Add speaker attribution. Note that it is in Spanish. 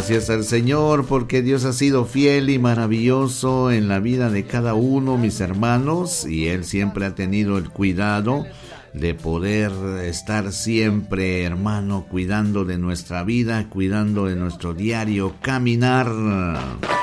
Speaker 1: gracias al Señor porque Dios ha sido fiel y maravilloso en la vida de cada uno, mis hermanos, y Él siempre ha tenido el cuidado de poder estar siempre, hermano, cuidando de nuestra vida, cuidando de nuestro diario caminar.